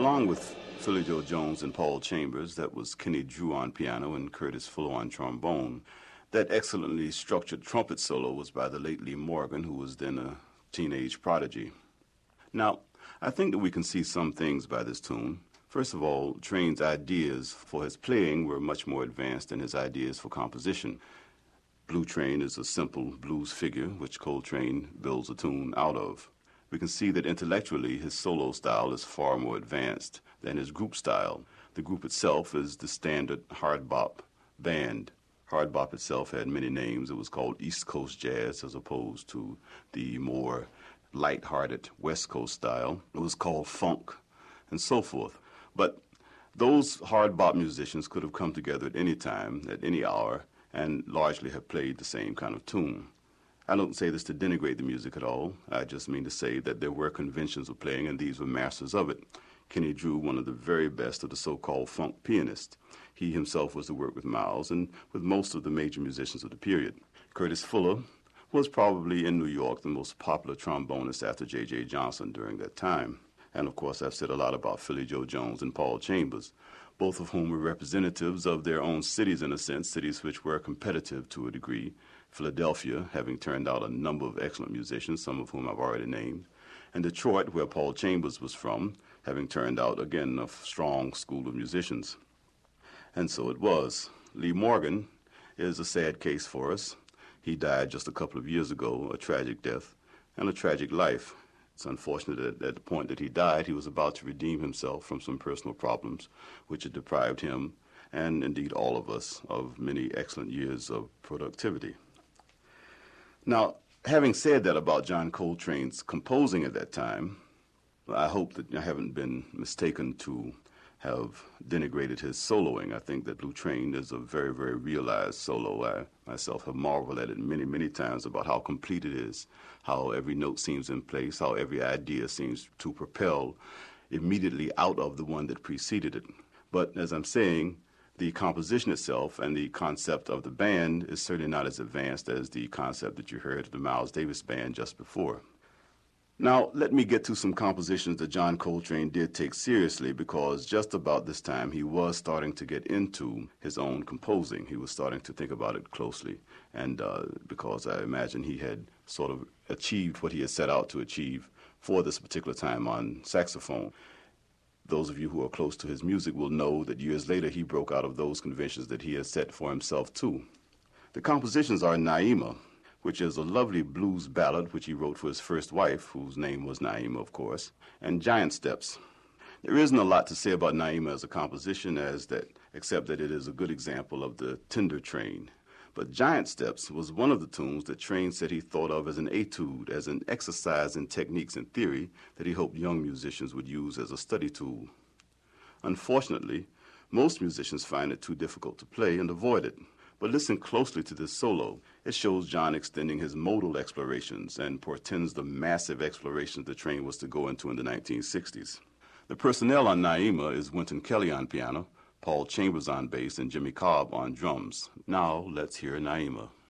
Along with Philly Joe Jones and Paul Chambers, that was Kenny Drew on piano and Curtis Fuller on trombone. That excellently structured trumpet solo was by the late Lee Morgan, who was then a teenage prodigy. Now, I think that we can see some things by this tune. First of all, Train's ideas for his playing were much more advanced than his ideas for composition. Blue Train is a simple blues figure which Coltrane builds a tune out of. We can see that intellectually his solo style is far more advanced than his group style. The group itself is the standard hard bop band. Hard bop itself had many names. It was called East Coast jazz as opposed to the more light-hearted West Coast style. It was called funk and so forth. But those hard bop musicians could have come together at any time, at any hour, and largely have played the same kind of tune. I don't say this to denigrate the music at all. I just mean to say that there were conventions of playing, and these were masters of it. Kenny Drew, one of the very best of the so-called funk pianists. He himself was to work with Miles and with most of the major musicians of the period. Curtis Fuller was probably in New York the most popular trombonist after J.J. Johnson during that time. And of course, I've said a lot about Philly Joe Jones and Paul Chambers, both of whom were representatives of their own cities in a sense, cities which were competitive to a degree. Philadelphia, having turned out a number of excellent musicians, some of whom I've already named, and Detroit, where Paul Chambers was from, having turned out, again, a strong school of musicians. And so it was. Lee Morgan is a sad case for us. He died just a couple of years ago, a tragic death and a tragic life. It's unfortunate that at the point that he died, he was about to redeem himself from some personal problems, which had deprived him, and indeed all of us, of many excellent years of productivity. Now, having said that about John Coltrane's composing at that time, I hope that I haven't been mistaken to have denigrated his soloing. I think that Blue Train is a very, very realized solo. I myself have marveled at it many, many times about how complete it is, how every note seems in place, how every idea seems to propel immediately out of the one that preceded it. But as I'm saying, the composition itself and the concept of the band is certainly not as advanced as the concept that you heard of the Miles Davis Band just before. Now, let me get to some compositions that John Coltrane did take seriously, because just about this time he was starting to get into his own composing. He was starting to think about it closely, and because I imagine he had sort of achieved what he had set out to achieve for this particular time on saxophone. Those of you who are close to his music will know that years later he broke out of those conventions that he had set for himself too. The compositions are Naima, which is a lovely blues ballad which he wrote for his first wife, whose name was Naima, of course, and Giant Steps. There isn't a lot to say about Naima as a composition, except that it is a good example of the tender Train. But Giant Steps was one of the tunes that Train said he thought of as an etude, as an exercise in techniques and theory that he hoped young musicians would use as a study tool. Unfortunately, most musicians find it too difficult to play and avoid it. But listen closely to this solo. It shows John extending his modal explorations and portends the massive explorations the Train was to go into in the 1960s. The personnel on Naima is Wynton Kelly on piano, Paul Chambers on bass, and Jimmy Cobb on drums. Now let's hear Naima.